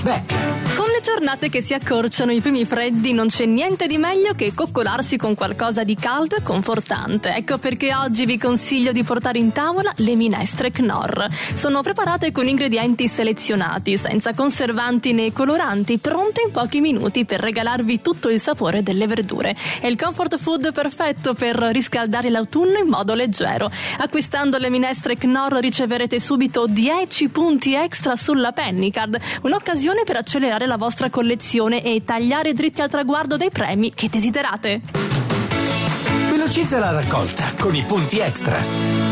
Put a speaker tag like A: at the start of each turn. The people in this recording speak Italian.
A: Beck.
B: Con le giornate che si accorciano, i primi freddi, non c'è niente di meglio che coccolarsi con qualcosa di caldo e confortante. Ecco perché oggi vi consiglio di portare in tavola le minestre Knorr. Sono preparate con ingredienti selezionati, senza conservanti né coloranti, pronte in pochi minuti per regalarvi tutto il sapore delle verdure. È il comfort food perfetto per riscaldare l'autunno in modo leggero. Acquistando le minestre Knorr riceverete subito 10 punti extra sulla Pennycard, un'occasione per accelerare la vostra collezione e tagliare dritti al traguardo dei premi che desiderate.
A: Velocizza la raccolta con i punti extra.